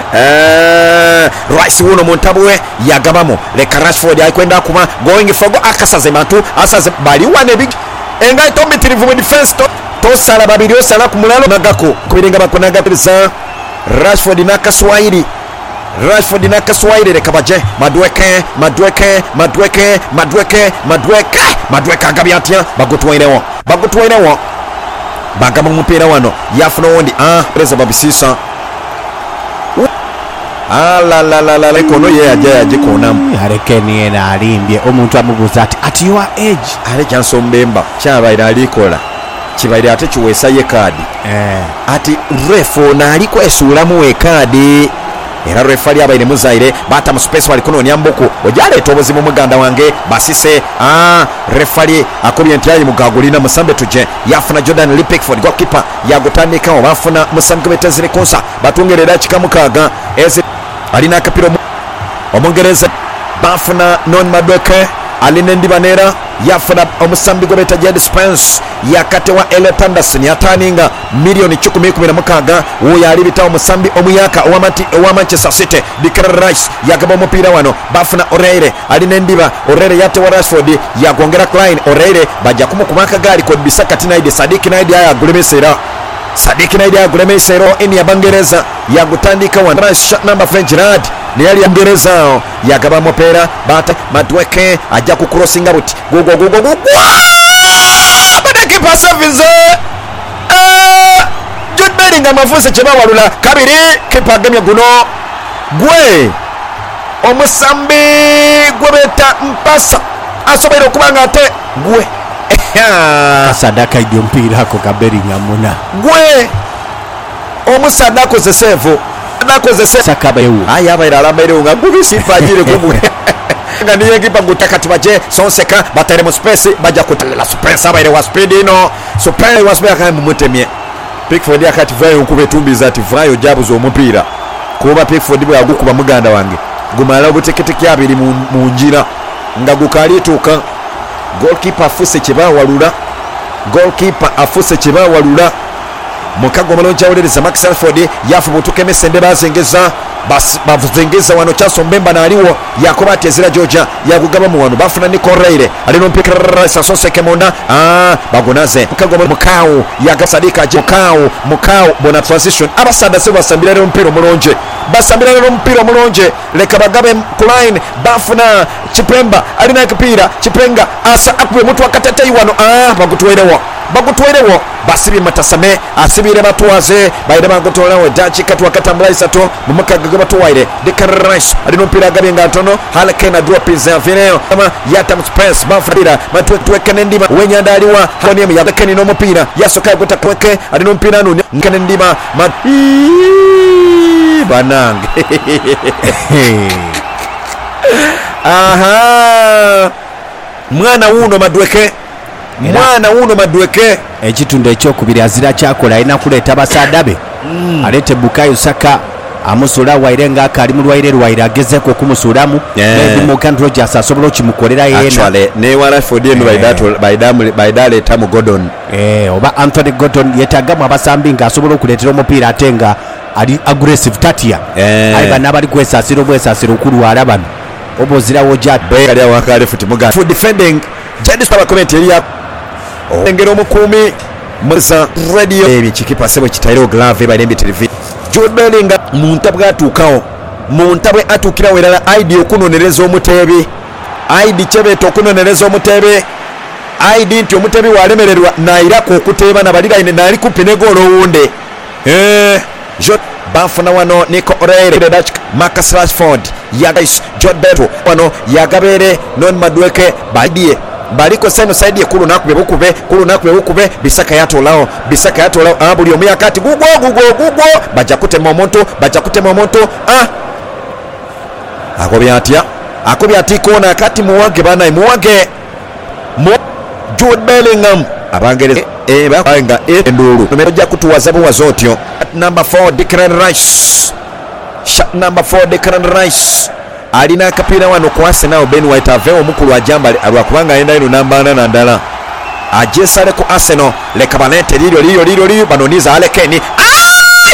Rice wuno muntabwe yagabamu leka Rashford alikwenda kuma going for go akasaze matu asaze bali wane big enga tombitirivu mu defense to sala babiri osala ku mulalo nagako kubirenga bakonaga pesa Rashford na Kaswaire leka baje Madweke agabyatia bagutwairewo bagama mupira wano yafuna wondi preza babisisa la kono ye aje konamu arekeni ena alimbye omuntu amubuza ati your age ale kyansombemba kyabaira alikola kibaira ate kiwesa ye kadi ati refo naliko esulamu we kadi era refali abaire muzaire bata mu space wali kuno nyamboko ojale tobozimu muganda wange basise refali akobye ntiyayi mugagulina musambe tuje yafuna Jordan Pickford goalkeeper yagotandika obafuna musambe betezire konsa batungerera kikamukaga eze alina kapiro omongereza bafuna non Madueke alina ndibanera yafuna omusambi gobeta Jed Spence yakate wa Elliot Anderson yataninga milioni 10 uyo alibita omusambi omuyaka owa Manchester City Declan Rice yagaba omupira wano bafuna O'Reilly alina ndiba O'Reilly yate wa Rashford yagongera Klein O'Reilly bajja kumukubaka gali ko Bisaka Tinaide Sadik Naidi agulemesero eni yabangereza yagutandika wa Rice number French Gerard niyali yangereza yagaba mupira bata Madueke ajja ku crossinga buti gugo badaki pasavize Jude Bellingham afuse chebawalula kabiri kipagamya guno gwe omusambi gwebeta mpasa asobera okubanga ate gwe sadaka idio mpira ako ka Bellingham muna gwe omusadako zesevo sakaba yewu ayabaira alambaire nga gubisipajire gugu nga niye kipa gutakati baje Sonseka batare mu space baja kutala Spence abaire wa speed ino Spence wa speed akamu mutemye Pickford yakati vayo kubetumbiza ati vayo jabu zo mupira kuba Pickford bwe agukuba muganda wange gumala obuteketeke abiri mu njira nga gukali tuka goalkeeper afuse chebawalula mukago malonja oleleza Max Alford yafubutuke mesende bazengeza bavuzengeza wano Chaso Mbemba naliwo yakoba atezera Georgia yagugaba mu wano bafuna Nico O'Reilly alino mpika Sasose Kemonda bagonaze mukago mukao yagasadika mukao bona transition abasada se basambira lero mpira mulonje leka bagabe Klein bafuna Chipemba alina ekipira Chipenga asa akwe mutu akateteyi wano bagutwerewo basibi matasame asibire batwaze baide bagotolewo dakika twakatambula isato mumakaga batwaire Declan Rice alino mpira agabye ngatono halekena drop in Zavineo kama yata Spence bafira matweke ndima wenyanda aliwa honi yadekeni no mpira yasoka gota kweke alino mpira nuni nkene ndima banange mwana wuno Madueke ekitunda ekyokubiri azira kyakola alina kuleeta basadabe alete Bukayo Saka amusula waire nga akali mulwaire lwaire agezeko okumusulamu Morgan Rogers asobola okimukolera yena ne wa Rashford eno baidale tamu Gordon oba Anthony Gordon yetagamu abasambi nga asobola okuleetera omupiira ate nga ali aggressive tatia aiba nabali kwesasira obwesasira okulwala bano obozirawo jadbe ali awakale futi muga for defending Jadis para comment ya engero omukumi muza radio ebi kikipa sebo kitairo glove ba lembi TV Jude Bellingham muntabwe atukira werala ID okunonereza omutebe ID chebeto okunonereza omutebe ID nti omutebe walemererwa naira ko okuteba nabalira ine nali kupine golo wunde Jude bafuna wano Nico O'Reilly Marcus Rashford yagais Jude Bellingham wano yagabere non Madueke badie baliko seno side ekulu nakube bukube Bisaka yatolao abuli omuyakati gugo baja kutema omuntu akobya ati kona kati muwage bana muwage Jude Bellingham abangereza banga endulu meja kutuwaza bwazotyo number 4 Declan Rice alina kapira wano kwa Arsenal Ben White avewo mukulu ajambale alwakubanga aenda ino namba 8 na ndala ajesale ku Arsenal leka banete lilo banoniza alekeni